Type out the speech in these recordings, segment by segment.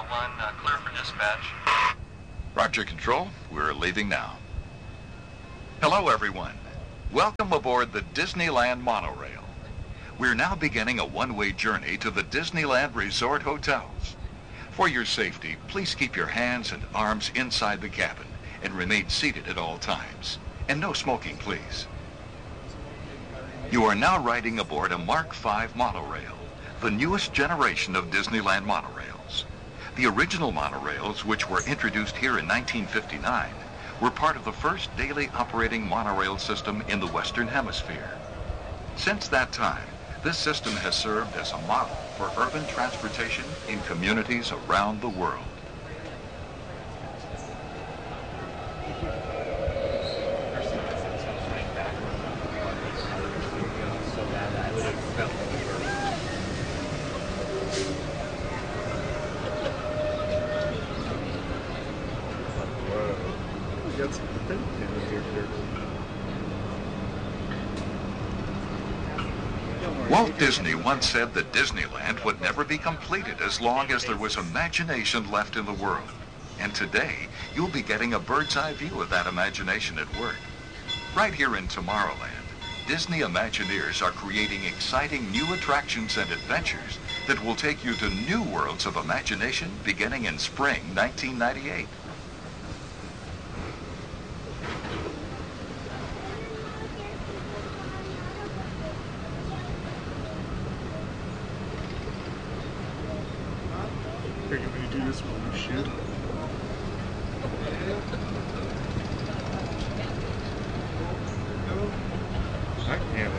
1, clear for dispatch. Roger, Control. We're leaving now. Hello, everyone. Welcome aboard the Disneyland monorail. We're now beginning a one-way journey to the Disneyland Resort hotels. For your safety, please keep your hands and arms inside the cabin and remain seated at all times. And no smoking, please. You are now riding aboard a Mark V monorail, the newest generation of Disneyland monorails. The original monorails, which were introduced here in 1959, were part of the first daily operating monorail system in the Western Hemisphere. Since that time, this system has served as a model for urban transportation in communities around the world. Walt Disney once said that Disneyland would never be completed as long as there was imagination left in the world. And today, you'll be getting a bird's eye view of that imagination at work. Right here in Tomorrowland, Disney Imagineers are creating exciting new attractions and adventures that will take you to new worlds of imagination beginning in spring 1998. Are you going to do this while you shoot? I can't.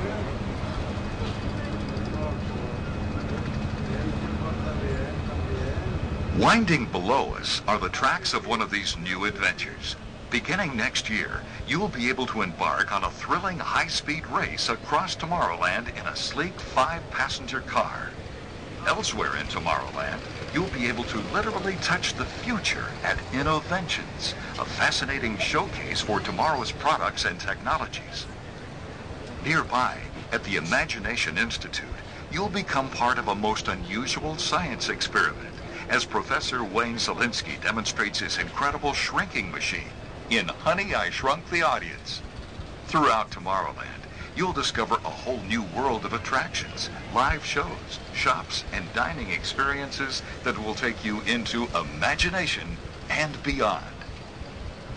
Winding below us are the tracks of one of these new adventures. Beginning next year, you will be able to embark on a thrilling high-speed race across Tomorrowland in a sleek 5-passenger car. Elsewhere in Tomorrowland, you'll be able to literally touch the future at Innoventions, a fascinating showcase for tomorrow's products and technologies. Nearby, at the Imagination Institute, you'll become part of a most unusual science experiment as Professor Wayne Szalinski demonstrates his incredible shrinking machine in Honey, I Shrunk the Audience. Throughout Tomorrowland, you'll discover a whole new world of attractions, live shows, shops, and dining experiences that will take you into imagination and beyond.